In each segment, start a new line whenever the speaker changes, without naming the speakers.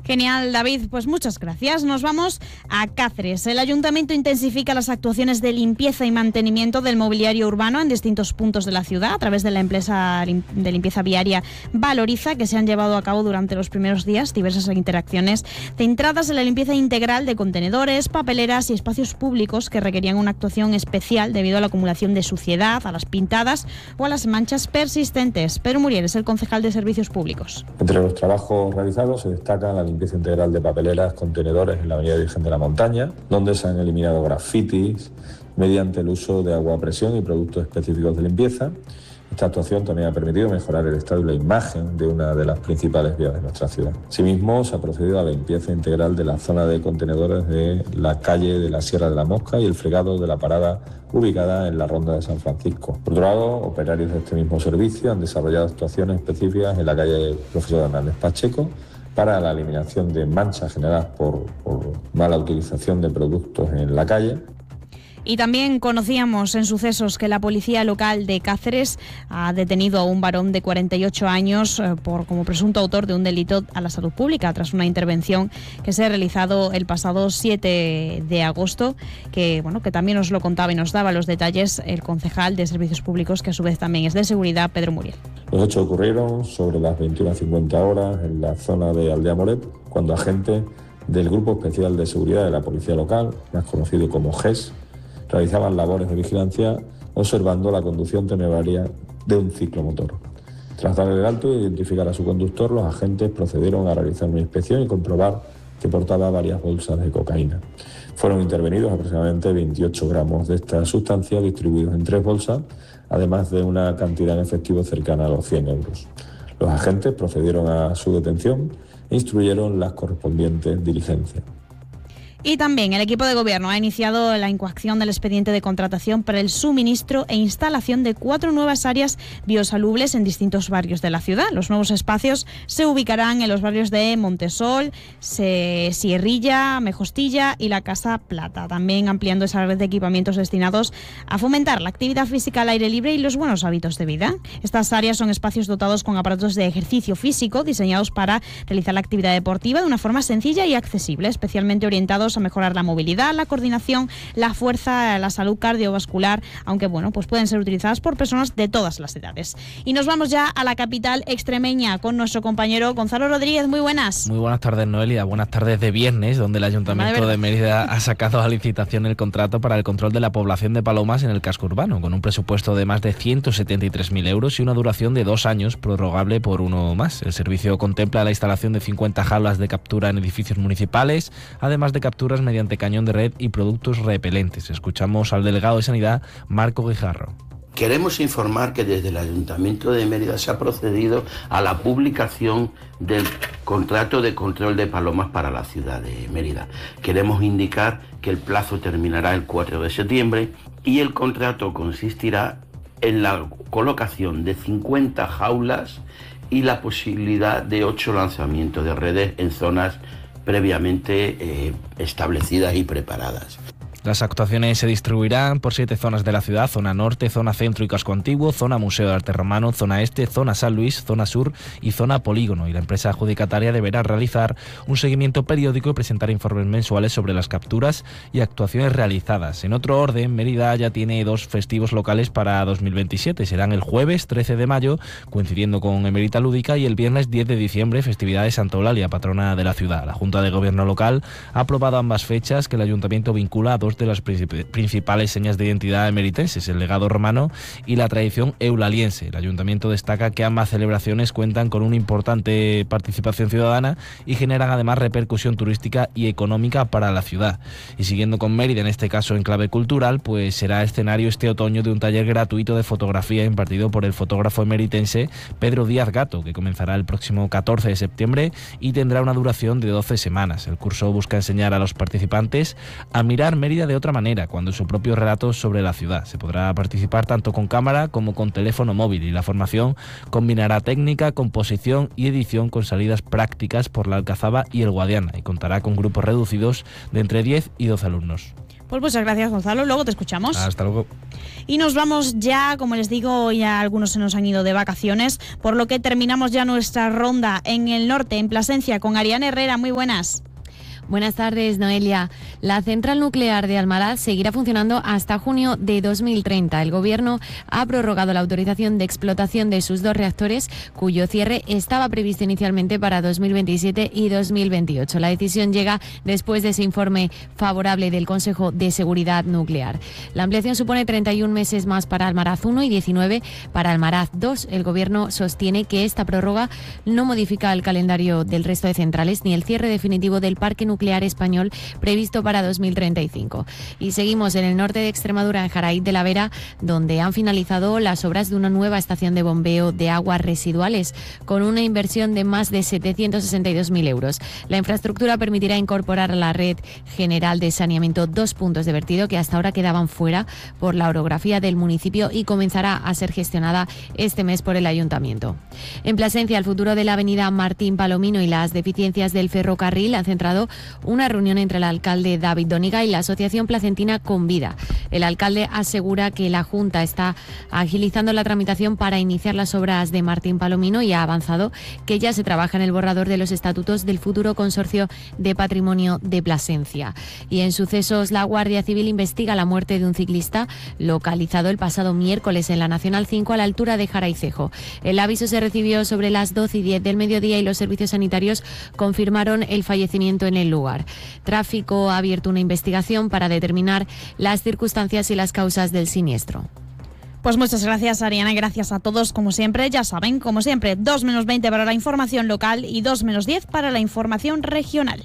Genial, David, pues muchas gracias. Nos vamos a Cáceres. El Ayuntamiento intensifica las actuaciones de limpieza y mantenimiento del mobiliario urbano en distintos puntos de la ciudad a través de la empresa de limpieza viaria Valoriza, que se han llevado a cabo durante los primeros días diversas interacciones centradas en la limpieza integral de contenedores, papeleras y espacios públicos que requerían una actuación especial debido a la acumulación de suciedad, a las pintadas o a las manchas persistentes. Pedro Muriel es el concejal de Servicios Públicos.
Entre los trabajos realizados se destaca la limpieza integral de papeleras, contenedores en la Avenida Virgen de la Montaña, donde se han eliminado grafitis mediante el uso de agua a presión y productos específicos de limpieza. Esta actuación también ha permitido mejorar el estado y la imagen de una de las principales vías de nuestra ciudad. Asimismo, se ha procedido a la limpieza integral de la zona de contenedores de la calle de la Sierra de la Mosca y el fregado de la parada ubicada en la Ronda de San Francisco. Por otro lado, operarios de este mismo servicio han desarrollado actuaciones específicas en la calle Profesor Hernández Pacheco para la eliminación de manchas generadas por mala utilización de productos en la calle.
Y también conocíamos en sucesos que la policía local de Cáceres ha detenido a un varón de 48 años como presunto autor de un delito a la salud pública tras una intervención que se ha realizado el pasado 7 de agosto, que también nos lo contaba y nos daba los detalles el concejal de Servicios Públicos, que a su vez también es de seguridad, Pedro Muriel.
Los hechos ocurrieron sobre las 21:50 horas en la zona de Aldea Moret, cuando agentes del Grupo Especial de Seguridad de la Policía Local, más conocido como GES, realizaban labores de vigilancia observando la conducción temeraria de un ciclomotor. Tras darle el alto e identificar a su conductor, los agentes procedieron a realizar una inspección y comprobar que portaba varias bolsas de cocaína. Fueron intervenidos aproximadamente 28 gramos de esta sustancia distribuidos en 3 bolsas, además de una cantidad en efectivo cercana a los 100 euros. Los agentes procedieron a su detención e instruyeron las correspondientes diligencias.
Y también el equipo de gobierno ha iniciado la incoación del expediente de contratación para el suministro e instalación de 4 nuevas áreas biosalubles en distintos barrios de la ciudad. Los nuevos espacios se ubicarán en los barrios de Montesol, Sierrilla, Mejostilla y la Casa Plata, también ampliando esa red de equipamientos destinados a fomentar la actividad física al aire libre y los buenos hábitos de vida. Estas áreas son espacios dotados con aparatos de ejercicio físico diseñados para realizar la actividad deportiva de una forma sencilla y accesible, especialmente orientados a mejorar la movilidad, la coordinación, la fuerza, la salud cardiovascular, aunque pues pueden ser utilizadas por personas de todas las edades. Y nos vamos ya a la capital extremeña con nuestro compañero Gonzalo Rodríguez. Muy buenas.
Muy buenas tardes, Noelia. Buenas tardes de viernes, donde el Ayuntamiento de Mérida ha sacado a licitación el contrato para el control de la población de palomas en el casco urbano, con un presupuesto de más de 173.000 euros y una duración de 2 años, prorrogable por uno más. El servicio contempla la instalación de 50 jaulas de captura en edificios municipales, además de capturas mediante cañón de red y productos repelentes. Escuchamos al delegado de Sanidad, Marco Guijarro.
Queremos informar que desde el Ayuntamiento de Mérida se ha procedido a la publicación del contrato de control de palomas para la ciudad de Mérida. Queremos indicar que el plazo terminará el 4 de septiembre y el contrato consistirá en la colocación de 50 jaulas y la posibilidad de 8 lanzamientos de redes en zonas previamente establecidas y preparadas.
Las actuaciones se distribuirán por 7 zonas de la ciudad: zona norte, zona centro y casco antiguo, zona Museo de Arte Romano, zona este, zona San Luis, zona sur y zona polígono. Y la empresa adjudicataria deberá realizar un seguimiento periódico y presentar informes mensuales sobre las capturas y actuaciones realizadas. En otro orden, Mérida ya tiene 2 festivos locales para 2027. Serán el jueves 13 de mayo, coincidiendo con Emerita Lúdica, y el viernes 10 de diciembre, festividad de Santa Eulalia, patrona de la ciudad. La Junta de Gobierno local ha aprobado ambas fechas, que el Ayuntamiento vincula a 2 de las principales señas de identidad emeritenses: el legado romano y la tradición eulaliense. El Ayuntamiento destaca que ambas celebraciones cuentan con una importante participación ciudadana y generan además repercusión turística y económica para la ciudad. Y siguiendo con Mérida, en este caso en clave cultural, pues será escenario este otoño de un taller gratuito de fotografía impartido por el fotógrafo emeritense Pedro Díaz Gato, que comenzará el próximo 14 de septiembre y tendrá una duración de 12 semanas. El curso busca enseñar a los participantes a mirar Mérida de otra manera, cuando su propio relato sobre la ciudad. Se podrá participar tanto con cámara como con teléfono móvil, y la formación combinará técnica, composición y edición con salidas prácticas por la Alcazaba y el Guadiana, y contará con grupos reducidos de entre 10 y 12 alumnos.
Pues muchas gracias, Gonzalo. Luego te escuchamos.
Hasta luego.
Y nos vamos ya, como les digo, ya algunos se nos han ido de vacaciones, por lo que terminamos ya nuestra ronda en el norte, en Plasencia, con Ariana Herrera. Muy buenas.
Buenas tardes, Noelia. La central nuclear de Almaraz seguirá funcionando hasta junio de 2030. El Gobierno ha prorrogado la autorización de explotación de sus 2 reactores, cuyo cierre estaba previsto inicialmente para 2027 y 2028. La decisión llega después de ese informe favorable del Consejo de Seguridad Nuclear. La ampliación supone 31 meses más para Almaraz 1 y 19 para Almaraz 2. El Gobierno sostiene que esta prórroga no modifica el calendario del resto de centrales ni el cierre definitivo del parque nuclear español previsto para 2035. Y seguimos en el norte de Extremadura, en Jaraíz de la Vera, donde han finalizado las obras de una nueva estación de bombeo de aguas residuales con una inversión de más de 762.000 euros. La infraestructura permitirá incorporar a la red general de saneamiento 2 puntos de vertido que hasta ahora quedaban fuera por la orografía del municipio y comenzará a ser gestionada este mes por el ayuntamiento. En Plasencia, el futuro de la avenida Martín Palomino y las deficiencias del ferrocarril han centrado una reunión entre el alcalde David Doniga y la asociación placentina Convida. El alcalde asegura que la Junta está agilizando la tramitación para iniciar las obras de Martín Palomino y ha avanzado que ya se trabaja en el borrador de los estatutos del futuro consorcio de patrimonio de Plasencia. Y en sucesos, la Guardia Civil investiga la muerte de un ciclista localizado el pasado miércoles en la Nacional 5 a la altura de Jaraicejo. El aviso se recibió sobre las 12:10 del mediodía y los servicios sanitarios confirmaron el fallecimiento en el lugar. Tráfico ha abierto una investigación para determinar las circunstancias y las causas del siniestro.
Pues muchas gracias, Ariana, y gracias a todos, como siempre. Ya saben, como siempre, 2 menos 20 para la información local y 2 menos 10 para la información regional.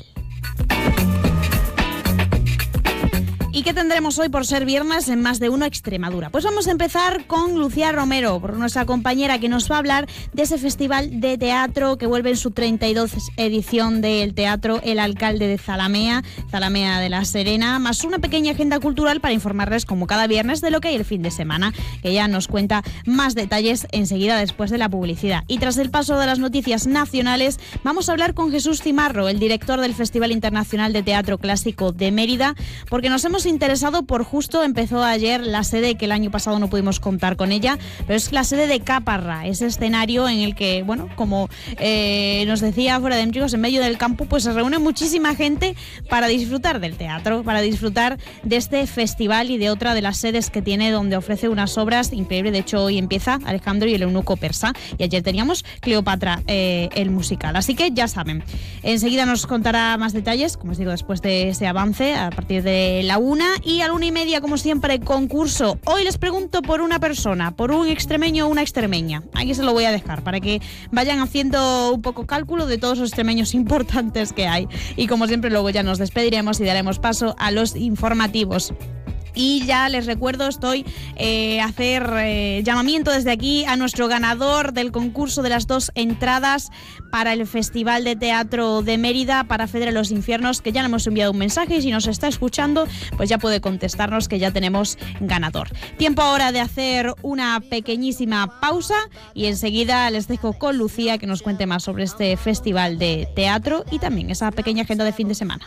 ¿Y qué tendremos hoy por ser viernes en Más de Uno Extremadura? Pues vamos a empezar con Lucía Romero, nuestra compañera, que nos va a hablar de ese festival de teatro que vuelve en su 32 edición del teatro El Alcalde de Zalamea de la Serena, más una pequeña agenda cultural para informarles como cada viernes de lo que hay el fin de semana, que ya nos cuenta más detalles enseguida después de la publicidad. Y tras el paso de las noticias nacionales, vamos a hablar con Jesús Cimarro, el director del Festival Internacional de Teatro Clásico de Mérida, porque nos hemos interesado por justo empezó ayer la sede, que el año pasado no pudimos contar con ella, pero es la sede de Caparra, ese escenario en el que, bueno, como nos decía fuera de micros, en medio del campo, pues se reúne muchísima gente para disfrutar del teatro, para disfrutar de este festival y de otra de las sedes que tiene, donde ofrece unas obras increíbles. De hecho, hoy empieza Alejandro y el eunuco persa y ayer teníamos Cleopatra, el musical. Así que ya saben, enseguida nos contará más detalles, como os digo, después de ese avance, a partir de la 1 y a la 1:30, como siempre, concurso. Hoy les pregunto por una persona, por un extremeño o una extremeña. Aquí se lo voy a dejar para que vayan haciendo un poco cálculo de todos los extremeños importantes que hay. Y como siempre, luego ya nos despediremos y daremos paso a los informativos. Y ya les recuerdo, estoy hacer llamamiento desde aquí a nuestro ganador del concurso de las 2 entradas para el Festival de Teatro de Mérida, para Fede de los Infiernos, que ya le hemos enviado un mensaje y si nos está escuchando, pues ya puede contestarnos que ya tenemos ganador. Tiempo ahora de hacer una pequeñísima pausa y enseguida les dejo con Lucía, que nos cuente más sobre este Festival de Teatro y también esa pequeña agenda de fin de semana.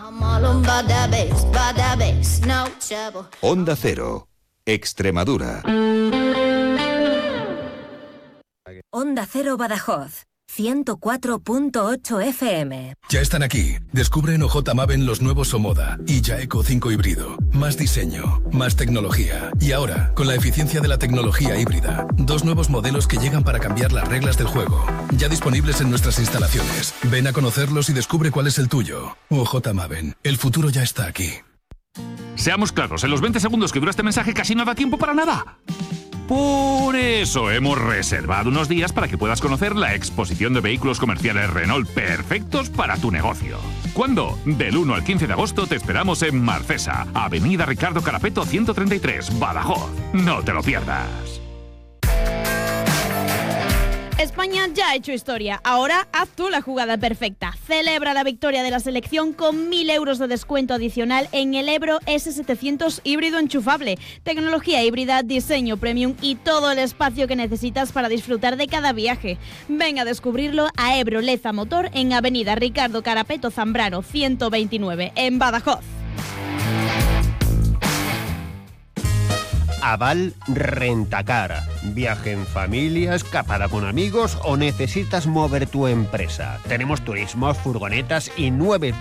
Onda Cero, Extremadura.
Onda Cero Badajoz, 104.8 FM.
Ya están aquí. Descubre en OJ Maven los nuevos Omoda y ya Eco 5 híbrido. Más diseño, más tecnología. Y ahora, con la eficiencia de la tecnología híbrida, 2 nuevos modelos que llegan para cambiar las reglas del juego. Ya disponibles en nuestras instalaciones. Ven a conocerlos y descubre cuál es el tuyo. OJ Maven, el futuro ya está aquí.
Seamos claros, en los 20 segundos que dura este mensaje casi no da tiempo para nada. Por eso hemos reservado unos días para que puedas conocer la exposición de vehículos comerciales Renault perfectos para tu negocio. ¿Cuándo? Del 1 al 15 de agosto te esperamos en Marcesa, Avenida Ricardo Carapeto 133, Badajoz. No te lo pierdas.
España ya ha hecho historia. Ahora haz tú la jugada perfecta. Celebra la victoria de la selección con 1.000 euros de descuento adicional en el Ebro S700 híbrido enchufable. Tecnología híbrida, diseño premium y todo el espacio que necesitas para disfrutar de cada viaje. Ven a descubrirlo a Ebro Leza Motor en Avenida Ricardo Carapeto Zambrano 129 en Badajoz.
Aval Rentacar. Viaje en familia, escapada con amigos o necesitas mover tu empresa. Tenemos turismos, furgonetas y 9